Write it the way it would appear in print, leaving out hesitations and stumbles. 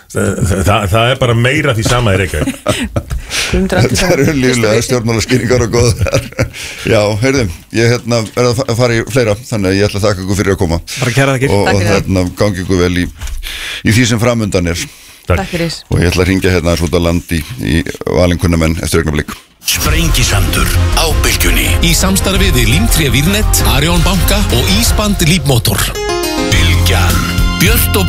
Það bara meira því sama í Reykjavík. Þetta eru líflega stjórnmálaskýringar og góðar. Já, heyrðum, ég verð að fara í fleira, þannig að ég ætla að þakka ykkur fyrir að koma. Bara kæra þakkir. Og gangi ykkur vel í því sem framundan Takk fyrir. Og ég ætla að hringja aðeins út á land í valinkunnamenn eftir augnablik. Sprengisandur á Bylgjunni í samstarfi við Límtré Vírnet, Arion banka og Ísband Lífmotor. Bylgjan, björt og